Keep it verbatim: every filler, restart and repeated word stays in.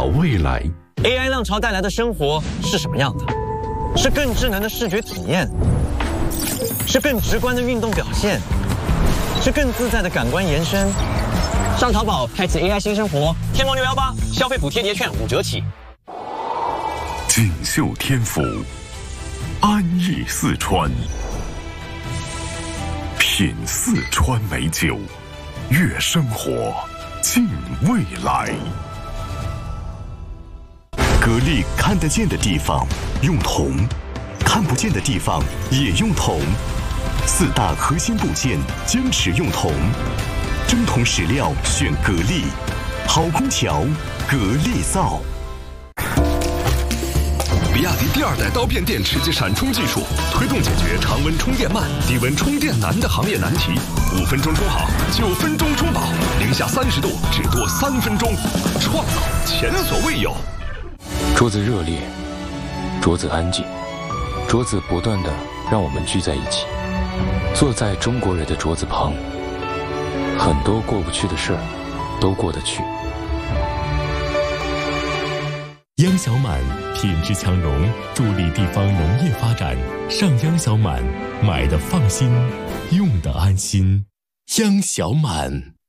未来。 A I 浪潮带来的生活是什么样的？是更智能的视觉体验，是更直观的运动表现，是更自在的感官延伸。上淘宝开启 A I 新生活，天猫六幺八消费补贴叠券五折起。 锦绣天府，安逸四川，品四川美酒，悦生活，近未来。 格力看得见的地方用铜，看不见的地方也用铜。四大核心部件坚持用铜，真铜实料选格力，好空调格力造。 比亚迪第二代刀片电池及闪充技术，推动解决常温充电慢、低温充电难的行业难题。五分钟充好，九分钟充饱，零下三十度只多三分钟，创造前所未有。 桌子热烈，桌子安静，桌子不断的让我们聚在一起，坐在中国人的桌子旁，很多过不去的事儿都过得去。 央小满品质强农，助力地方农业发展。上央小满，买的放心，用的安心。央小满。